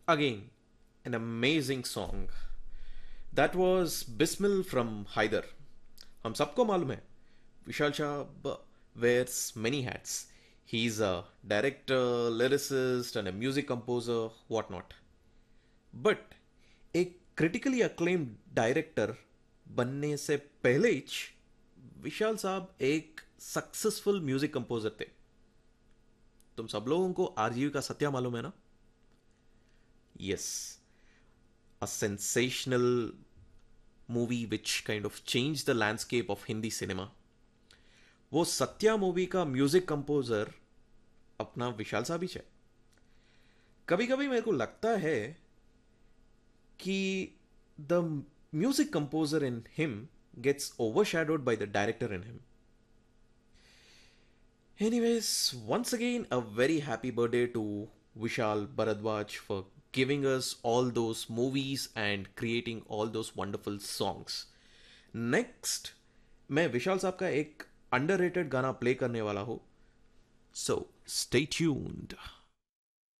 Again, an amazing song. That was Bismil from Haider. हम सबको मालूम है विशाल Shah wears many hats. He's a director, lyricist, and a music composer, whatnot. But एक critically acclaimed director बनने से पहले ही विशाल साहब एक सक्सेसफुल म्यूजिक कंपोजर थे. तुम सब लोगों को आरजीवी का सत्या मालूम है ना? Yes, a sensational movie which kind of changed the landscape of Hindi cinema. वो सत्या मूवी का म्यूजिक कंपोजर अपना विशाल साहब ही है. कभी कभी मेरे को लगता है कि the music composer in him gets overshadowed by the director in him. Anyways, once again, a very happy birthday to Vishal Bharadwaj for giving us all those movies and creating all those wonderful songs. Next, मैं विशाल साहब का एक underrated गाना play करने वाला हूँ. So, stay tuned.